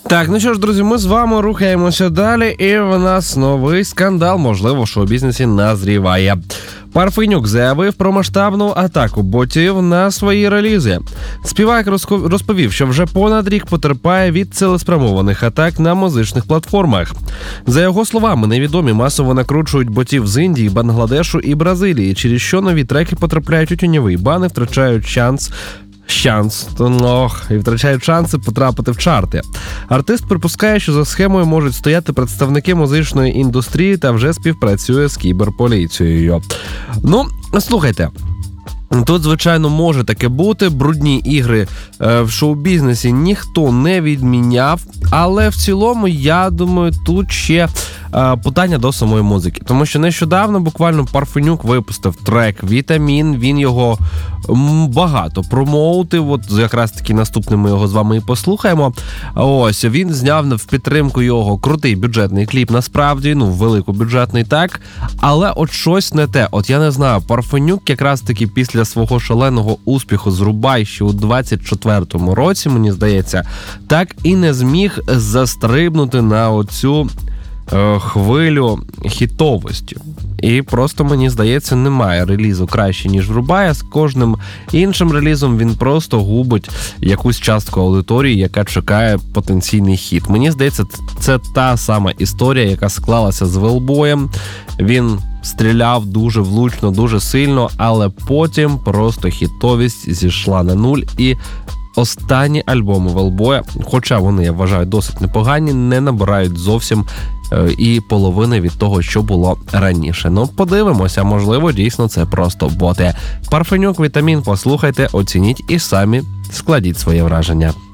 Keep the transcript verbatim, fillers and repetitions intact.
Так, ну що ж, друзі, ми з вами рухаємося далі, і в нас новий скандал, можливо, в шоу-бізнесі назріває. Парфенюк заявив про масштабну атаку ботів на свої релізи. Співак розповів, що вже понад рік потерпає від цілеспрямованих атак на музичних платформах. За його словами, невідомі масово накручують ботів з Індії, Бангладешу і Бразилії, через що нові треки потрапляють у тіньовий бан і втрачають шанс Шанс, ох, і втрачають шанси потрапити в чарти. Артист припускає, що за схемою можуть стояти представники музичної індустрії та вже співпрацює з кіберполіцією. Ну, слухайте. Тут, звичайно, може таке бути. Брудні ігри е, в шоу-бізнесі ніхто не відміняв, але в цілому, я думаю, тут ще е, питання до самої музики. Тому що нещодавно буквально Парфенюк випустив трек «Вітамін», він його м, багато промоутив, от якраз таки наступним ми його з вами і послухаємо. Ось, він зняв в підтримку його крутий бюджетний кліп, насправді, ну, великобюджетний, так, але от щось не те. От я не знаю, Парфенюк якраз таки після Для свого шаленого успіху «Зрубай» ще у двадцять четвертому році, мені здається, так і не зміг застрибнути на оцю е, хвилю хітовості. І просто, мені здається, немає релізу краще, ніж «Врубай», а з кожним іншим релізом він просто губить якусь частку аудиторії, яка чекає потенційний хіт. Мені здається, це та сама історія, яка склалася з «Велбоєм». Він стріляв дуже влучно, дуже сильно, але потім просто хітовість зійшла на нуль, і останні альбоми Велбоя, хоча вони, я вважаю, досить непогані, не набирають зовсім е, і половини від того, що було раніше. Ну, подивимося, можливо, дійсно це просто боти. Парфенюк, «Вітамін», послухайте, оцініть і самі складіть своє враження.